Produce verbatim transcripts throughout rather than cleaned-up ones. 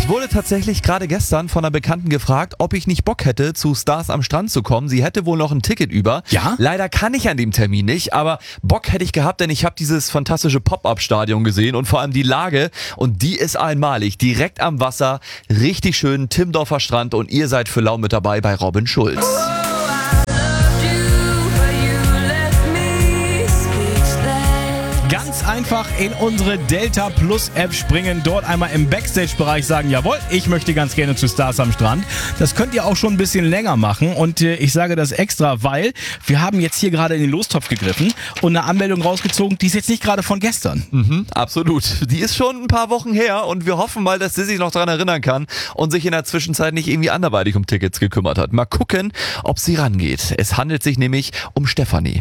Ich wurde tatsächlich gerade gestern von einer Bekannten gefragt, ob ich nicht Bock hätte, zu Stars am Strand zu kommen. Sie hätte wohl noch ein Ticket über. Ja? Leider kann ich an dem Termin nicht, aber Bock hätte ich gehabt, denn ich habe dieses fantastische Pop-Up-Stadion gesehen und vor allem die Lage. Und die ist einmalig. Direkt am Wasser, richtig schön, Timmendorfer Strand und ihr seid für lau mit dabei bei Robin Schulz. Ganz einfach in unsere Delta Plus App springen, dort einmal im Backstage-Bereich sagen, jawohl, ich möchte ganz gerne zu Stars am Strand. Das könnt ihr auch schon ein bisschen länger machen und äh, ich sage das extra, weil wir haben jetzt hier gerade in den Lostopf gegriffen und eine Anmeldung rausgezogen, die ist jetzt nicht gerade von gestern. Mhm, absolut. Die ist schon ein paar Wochen her und wir hoffen mal, dass sie sich noch daran erinnern kann und sich in der Zwischenzeit nicht irgendwie anderweitig um Tickets gekümmert hat. Mal gucken, ob sie rangeht. Es handelt sich nämlich um Stefanie.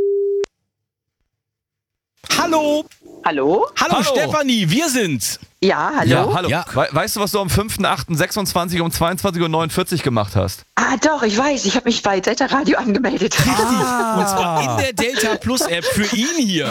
Hallo! Hallo? Hallo, Hallo. Stefanie, wir sind's! Ja, hallo? Ja, hallo. Ja. We- weißt du, was du am fünften achten sechsundzwanzig um zweiundzwanzig Uhr neunundvierzig gemacht hast? Ah, doch, ich weiß. Ich habe mich bei Delta Radio angemeldet. Ah. Und zwar in der Delta Plus App für ihn hier.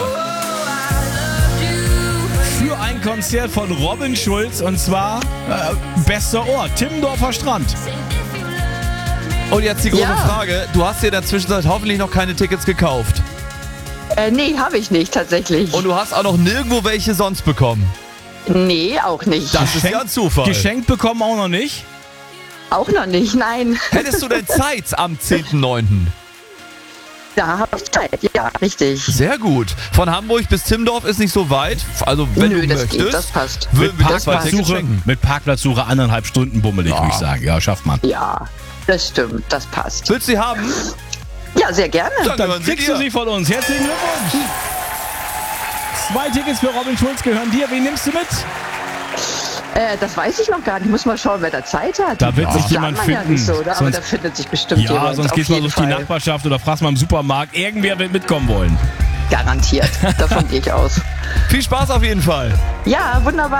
Für ein Konzert von Robin Schulz und zwar äh, bester Ort, Timmendorfer Strand. Und jetzt die große Ja. Frage. Du hast dir in der Zwischenzeit hoffentlich noch keine Tickets gekauft. äh, nee, habe ich nicht, tatsächlich. Und du hast auch noch nirgendwo welche sonst bekommen. Nee, auch nicht. Das ist ja ein Zufall. Geschenkt bekommen auch noch nicht? Auch noch nicht, nein. Hättest du denn Zeit am zehnten neunten? Da habe ich Zeit. Ja, richtig. Sehr gut. Von Hamburg bis Timmendorf ist nicht so weit. Also wenn Nö, du das möchtest, geht, das passt. würden wir das zwei Tickets Parkplatzsuche, schenken. mit Parkplatzsuche anderthalb Stunden bummelig, würde ich sagen. Ja, schafft man. Ja, das stimmt, das passt. Willst du sie haben? Ja, sehr gerne. Dann Dann gehören sie kriegst dir. du sie von uns. Herzlichen Glückwunsch! Zwei Tickets für Robin Schulz gehören dir. Wen nimmst du mit? Äh, das weiß ich noch gar nicht. Ich muss mal schauen, wer da Zeit hat. Da wird Das sich sagt jemand man ja finden. nicht so, oder? Aber Sonst- da findet sich bestimmt Ja, jemand. sonst auf gehst du mal jeden durch die Fall. Nachbarschaft oder fragst mal im Supermarkt. Irgendwer wird mitkommen wollen. Garantiert. Davon gehe ich aus. Viel Spaß auf jeden Fall. Ja, wunderbar.